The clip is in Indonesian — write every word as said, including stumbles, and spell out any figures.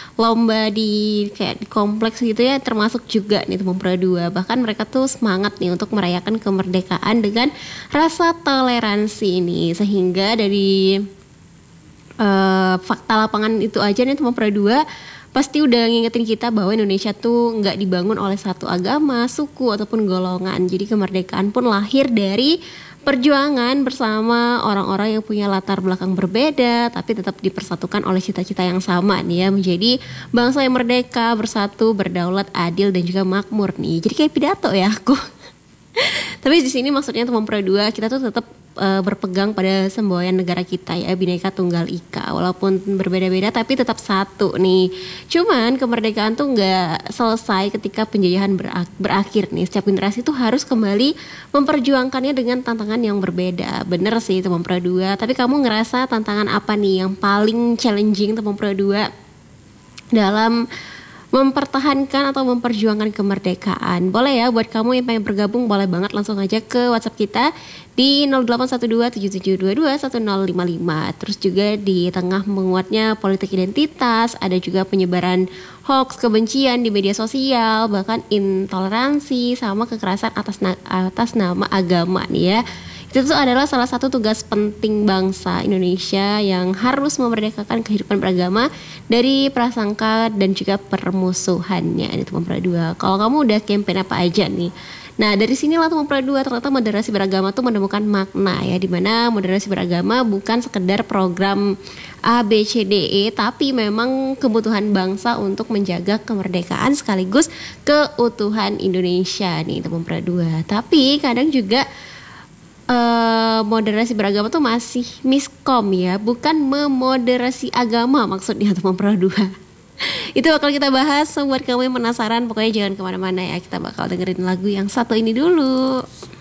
lomba di kayak di kompleks gitu ya, termasuk juga nih Teman Pro dua. Bahkan mereka tuh semangat nih untuk merayakan kemerdekaan dengan rasa toleransi ini, sehingga dari uh, fakta lapangan itu aja nih Teman Pro dua pasti udah ngingetin kita bahwa Indonesia tuh nggak dibangun oleh satu agama, suku ataupun golongan. Jadi kemerdekaan pun lahir dari perjuangan bersama orang-orang yang punya latar belakang berbeda, tapi tetap dipersatukan oleh cita-cita yang sama nih ya, menjadi bangsa yang merdeka, bersatu, berdaulat, adil dan juga makmur nih. Jadi kayak pidato ya aku. Tapi di sini maksudnya Teman Pro dua kita tuh tetap uh, berpegang pada semboyan negara kita ya, Bhinneka Tunggal Ika. Walaupun berbeda-beda tapi tetap satu nih. Cuman kemerdekaan tuh nggak selesai ketika penjajahan berak- berakhir nih. Setiap generasi tuh harus kembali memperjuangkannya dengan tantangan yang berbeda. Bener sih Teman Pro dua. Tapi kamu ngerasa tantangan apa nih yang paling challenging Teman Pro dua dalam mempertahankan atau memperjuangkan kemerdekaan? Boleh ya buat kamu yang pengen bergabung, boleh banget langsung aja ke WhatsApp kita di nol delapan satu dua tujuh tujuh dua dua satu nol lima lima. Terus juga di tengah menguatnya politik identitas, ada juga penyebaran hoax, kebencian di media sosial, bahkan intoleransi sama kekerasan atas na- atas nama agama nih ya. Itu tuh adalah salah satu tugas penting bangsa Indonesia yang harus memerdekakan kehidupan beragama dari prasangka dan juga permusuhannya. Ini Teman Pro dua. Kalau kamu udah campaign apa aja nih? Nah dari sinilah Teman Pro dua ternyata moderasi beragama tuh menemukan makna ya, dimana moderasi beragama bukan sekedar program A B C D E, tapi memang kebutuhan bangsa untuk menjaga kemerdekaan sekaligus keutuhan Indonesia nih Teman Pro dua. Tapi kadang juga Uh, moderasi beragama tuh masih miskom ya, bukan memoderasi agama maksudnya Teman Pro dua. Itu bakal kita bahas. So, buat kamu yang penasaran pokoknya jangan kemana-mana ya, kita bakal dengerin lagu yang satu ini dulu.